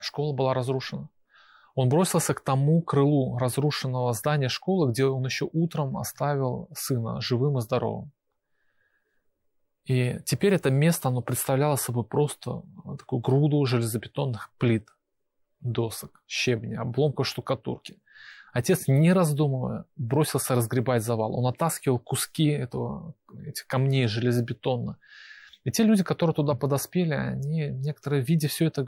Школа была разрушена. Он бросился к тому крылу разрушенного здания школы, где он еще утром оставил сына живым и здоровым. И теперь это место, оно представляло собой просто такую груду железобетонных плит, досок, щебня, обломков штукатурки. Отец, не раздумывая, бросился разгребать завал. Он оттаскивал куски этих камней железобетонных. И те люди, которые туда подоспели, они, некоторые, видя все это,